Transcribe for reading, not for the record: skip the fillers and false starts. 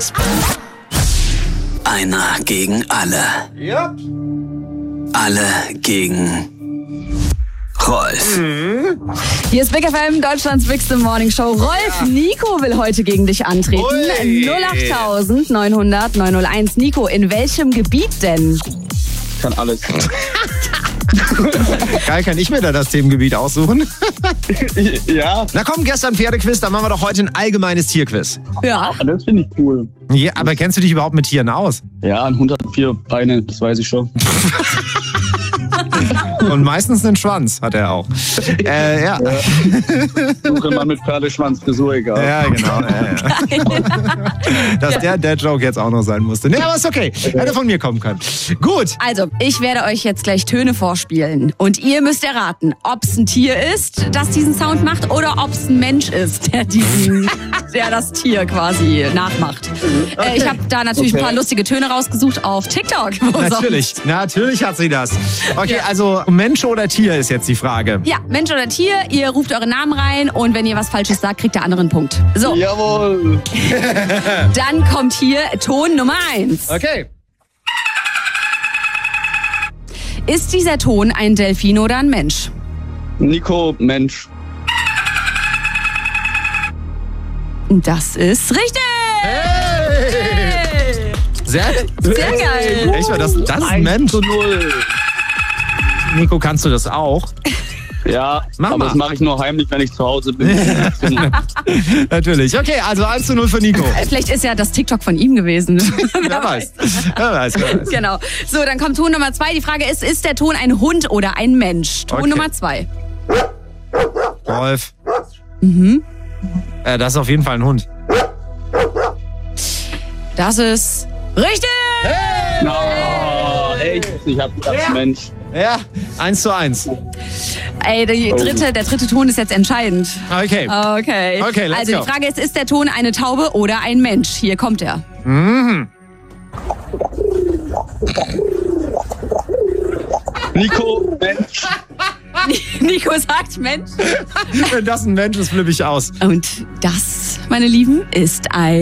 Einer gegen alle. Ja. Alle gegen Rolf. Hier ist Big FM, Deutschlands bigste Morningshow. Rolf, Nico will heute gegen dich antreten. Ui. 08900 901. Nico, in welchem Gebiet denn? Kann alles. Geil, kann ich mir da das Themengebiet aussuchen? Ja, Na komm, gestern Pferdequiz, dann machen wir doch heute ein allgemeines Tierquiz. Ja. das finde ich cool. Ja, aber kennst du dich überhaupt mit Tieren aus? Ja, ein Hund hat 4 Beine, das weiß ich schon. Und meistens einen Schwanz hat er auch. Ja. Suche mal mit Pferdeschwanzfrisur, egal. Ja, genau. Ja. Dass der Joke jetzt auch noch sein musste. Nee, aber ist okay. Hätte von mir kommen können. Gut. Also, ich werde euch jetzt gleich Töne vorspielen. Und ihr müsst erraten, ob es ein Tier ist, das diesen Sound macht, oder ob es ein Mensch ist, der das Tier quasi nachmacht. Ich habe da natürlich ein paar lustige Töne rausgesucht auf TikTok. Natürlich hat sie das. Okay, Ja. also Mensch oder Tier ist jetzt die Frage. Ja, Mensch oder Tier, ihr ruft euren Namen rein und wenn ihr was Falsches sagt, kriegt der andere einen Punkt. So, Jawohl. dann kommt hier Ton Nummer 1. Okay. Ist dieser Ton ein Delfin oder ein Mensch? Nico, Mensch. Das ist richtig! Hey! Sehr geil. Echt mal, das ist ein Mensch. 1:0. Nico, kannst du das auch? Ja, Mach aber mal. das mache ich nur heimlich, wenn ich zu Hause bin. Natürlich. Okay, also 1:0 für Nico. Vielleicht ist ja das TikTok von ihm gewesen. Wer weiß. Wer weiß. Genau. So, dann kommt Ton Nummer 2. Die Frage ist der Ton ein Hund oder ein Mensch? Ton Okay. Nummer 2. Rolf. Das ist auf jeden Fall ein Hund. Das ist richtig! Oh, echt? Ich hab gedacht, Mensch. Ja, 1:1. Ey, der dritte Ton ist jetzt entscheidend. Okay. Okay. Okay, let's also go. die Frage ist der Ton eine Taube oder ein Mensch? Hier kommt er. Nico, Mensch. Nico sagt Mensch. Wenn das ein Mensch ist, flippe ich aus. Und das, meine Lieben, ist ein